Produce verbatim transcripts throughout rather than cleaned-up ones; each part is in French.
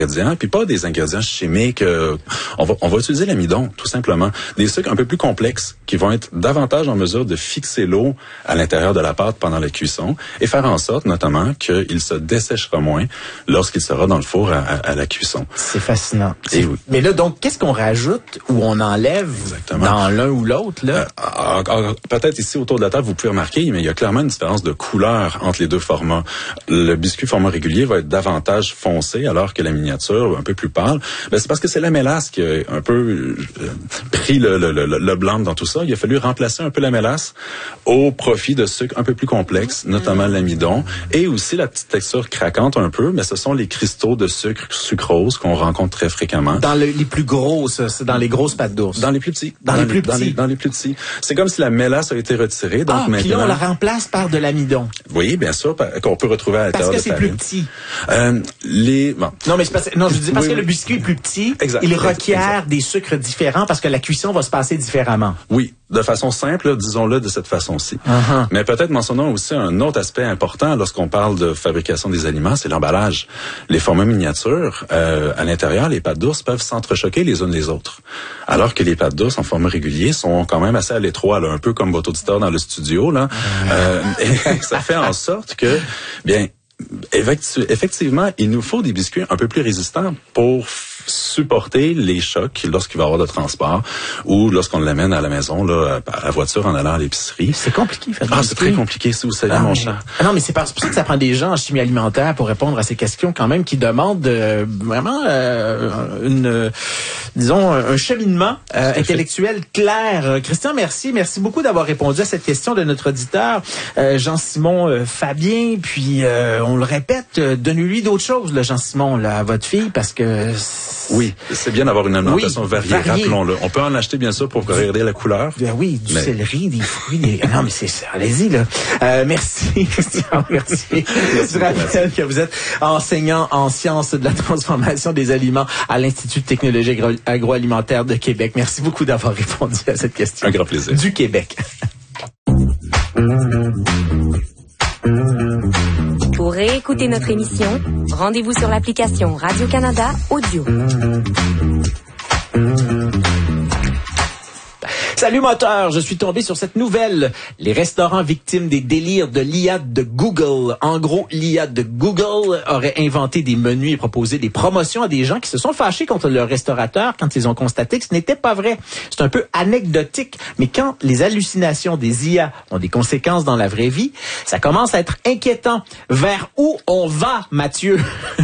ingrédients, puis pas des ingrédients chimiques. Euh, on va on va utiliser l'amidon, tout simplement. Des sucres un peu plus complexes qui vont être davantage en mesure de fixer l'eau à l'intérieur de la pâte pendant la cuisson et faire en sorte, notamment, qu'il se desséchera moins lorsqu'il sera dans le four à, à, à la cuisson. C'est fascinant. Et oui. Mais là, donc, qu'est-ce qu'on rajoute ou on enlève Exactement. dans l'un ou l'autre, là? Euh, euh, peut-être ici, autour de la table, vous pouvez remarquer, mais il y a clairement une différence de couleur entre les deux formats. Le biscuit format régulier va être davantage foncé, alors que la miniature, un peu plus pâle. Ben, c'est parce que c'est la mélasse qui a un peu euh, pris le, le, le, le blanc dans tout ça. Il a fallu remplacer un peu la mélasse au profit de sucres un peu plus complexes, notamment l'amidon, et aussi la petite texture craquante un peu, mais ce sont les cristaux de sucre sucrose qu'on rencontre très fréquemment. Dans le, les plus grosses, c'est dans les grosses pâtes d'ours. Dans les plus petits. Dans, dans les plus dans petits. Les, dans les plus petits. C'est comme si la mélasse a été retirée. Donc ah, maintenant, puis là, on la remplace par de l'amidon. Oui, bien sûr, qu'on peut retrouver à l'intérieur de Parce que c'est farine. plus petit. Euh, les, bon. Non, mais c'est parce, non, je dis parce oui, que oui. le biscuit est plus petit. Exact. Il requiert exact. des sucres différents parce que la cuisson va se passer différemment. Oui, de façon simple, disons-le de cette façon-ci. Uh-huh. Mais peut-être mentionnons aussi un autre aspect important lorsqu'on parle de fabrication des aliments, c'est l'emballage. Les formats miniatures, euh, à l'intérieur, les pâtes d'ours peuvent s'entrechoquer les unes les autres. Alors que les pâtes d'ours en format régulier sont quand même assez à l'étroit, là, un peu comme votre auditeur dans le studio, là. Euh, et ça fait en sorte que, bien, effectivement, il nous faut des biscuits un peu plus résistants pour supporter les chocs lorsqu'il va y avoir de transport ou lorsqu'on l'amène à la maison, là, à la voiture en allant à l'épicerie. C'est compliqué, faire Ah, c'est très compliqué, si vous savez, ah, mon mais, cher. Ah non, mais c'est pour ça que ça prend des gens en chimie alimentaire pour répondre à ces questions quand même qui demandent euh, vraiment euh, une, euh, disons, un cheminement euh, intellectuel clair. Euh, Christian, merci. Merci beaucoup d'avoir répondu à cette question de notre auditeur, euh, Jean-Simon euh, Fabien. Puis, euh, on le répète, euh, donnez-lui d'autres choses, là, Jean-Simon, là, à votre fille, parce que... Oui, c'est bien d'avoir une alimentation oui, variée, variée. Rappelons-le. On peut en acheter, bien sûr, pour regarder la couleur. Ben oui, du mais... céleri, des fruits, des... Non, mais c'est ça. Allez-y, là. Euh, merci, Christian, merci. Je rappelle que vous êtes enseignant en sciences de la transformation des aliments à l'Institut de technologie agro- agroalimentaire de Québec. Merci beaucoup d'avoir répondu à cette question. Un grand plaisir. Du Québec. Pour réécouter notre émission, rendez-vous sur l'application Radio-Canada Audio. Salut moteur, je suis tombé sur cette nouvelle. Les restaurants victimes des délires de l'I A de Google. En gros, l'I A de Google aurait inventé des menus et proposé des promotions à des gens qui se sont fâchés contre leur restaurateur quand ils ont constaté que ce n'était pas vrai. C'est un peu anecdotique, mais quand les hallucinations des I A ont des conséquences dans la vraie vie, ça commence à être inquiétant. Vers où on va, Mathieu?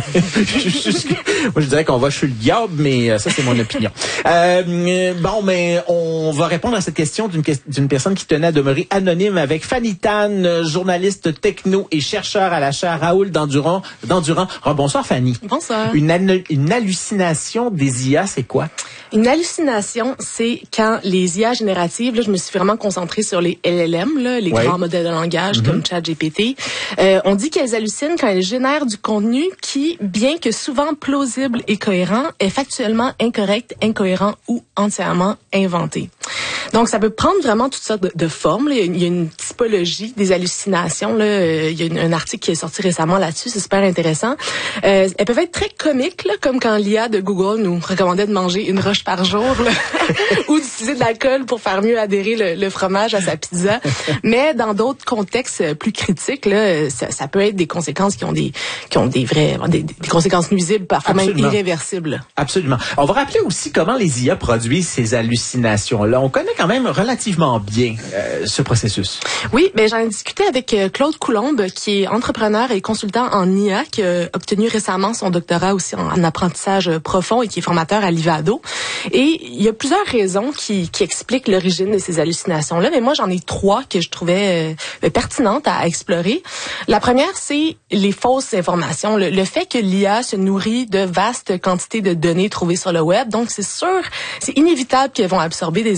Moi, je dirais qu'on va chez le diable, mais ça, c'est mon opinion. Euh, bon, mais on va répondre à cette question d'une, d'une personne qui tenait à demeurer anonyme avec Fanny Tan, journaliste techno et chercheur à la chaire Raoul Dandurand. Dandurand. Oh, bonsoir, Fanny. Bonsoir. Une, an- une hallucination des I A, c'est quoi? Une hallucination, c'est quand les I A génératives, là, je me suis vraiment concentrée sur les L L M, là, les ouais. grands modèles de langage Mm-hmm. comme ChatGPT. Euh, on dit qu'elles hallucinent quand elles génèrent du contenu qui, bien que souvent plausible et cohérent, est factuellement incorrect, incohérent ou entièrement inventé. Donc, ça peut prendre vraiment toutes sortes de, de formes. Là. Il y a une typologie des hallucinations. Là. Euh, il y a une, un article qui est sorti récemment là-dessus. C'est super intéressant. Euh, elles peuvent être très comiques, là, comme quand l'I A de Google nous recommandait de manger une roche par jour là, ou d'utiliser de l'alcool pour faire mieux adhérer le, le fromage à sa pizza. Mais dans d'autres contextes plus critiques, là, ça, ça peut être des conséquences qui ont des, qui ont des vraies, des, des conséquences nuisibles, parfois Absolument. même irréversibles. Absolument. On va rappeler aussi comment les I A produisent ces hallucinations-là. On connaît quand même relativement bien euh, ce processus. Oui, ben j'en ai discuté avec euh, Claude Coulombe, qui est entrepreneur et consultant en I A, qui a obtenu récemment son doctorat aussi en, en apprentissage profond et qui est formateur à Livado. Et il y a plusieurs raisons qui, qui expliquent l'origine de ces hallucinations-là, mais moi j'en ai trois que je trouvais euh, pertinentes à explorer. La première, c'est les fausses informations. Le, le fait que l'I A se nourrit de vastes quantités de données trouvées sur le web, donc c'est sûr, c'est inévitable qu'elles vont absorber des informations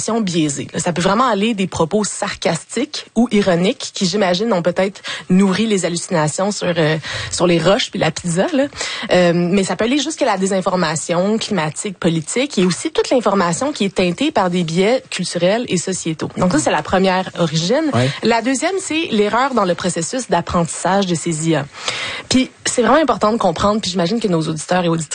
informations biaisées. Ça peut vraiment aller des propos sarcastiques ou ironiques qui, j'imagine, ont peut-être nourri les hallucinations sur euh, sur les roches puis la pizza. Là. Euh, mais ça peut aller jusqu'à la désinformation climatique, politique et aussi toute l'information qui est teintée par des biais culturels et sociétaux. Donc ça, c'est la première origine. Ouais. La deuxième, c'est l'erreur dans le processus d'apprentissage de ces I A. Puis c'est vraiment important de comprendre, puis j'imagine que nos auditeurs et auditrices